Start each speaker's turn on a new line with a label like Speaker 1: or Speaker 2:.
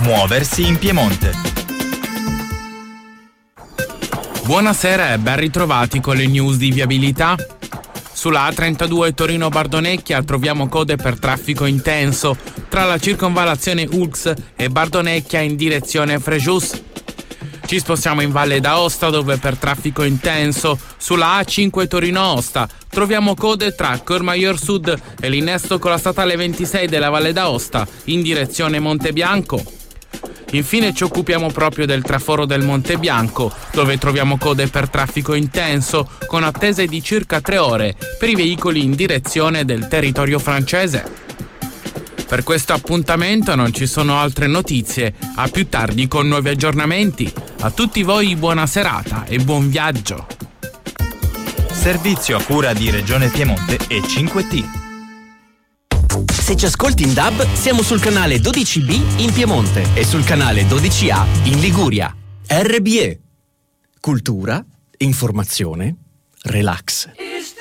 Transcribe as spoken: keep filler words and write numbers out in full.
Speaker 1: Muoversi in Piemonte.
Speaker 2: Buonasera e ben ritrovati con le news di viabilità. Sulla A trentadue Torino-Bardonecchia troviamo code per traffico intenso tra la circonvallazione U L X e Bardonecchia in direzione Frejus. Ci spostiamo in Valle d'Aosta dove per traffico intenso sulla A cinque Torino-Aosta troviamo code tra Courmayeur Sud e l'innesto con la statale ventisei della Valle d'Aosta in direzione Montebianco. Infine ci occupiamo proprio del traforo del Monte Bianco, dove troviamo code per traffico intenso, con attese di circa tre ore per i veicoli in direzione del territorio francese. Per questo appuntamento non ci sono altre notizie, a più tardi con nuovi aggiornamenti. A tutti voi buona serata e buon viaggio.
Speaker 1: Servizio a cura di Regione Piemonte e cinque T.
Speaker 3: Se ci ascolti in D A B, siamo sul canale dodici B in Piemonte e sul canale dodici A in Liguria. R B E. Cultura, informazione, relax.